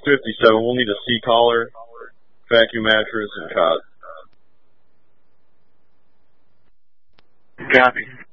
57. We'll need a seat collar, vacuum mattress, and cot. Copy.